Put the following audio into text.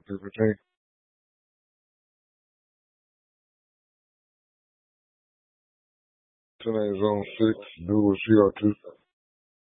15. 10 is on 6. Do what she ought to.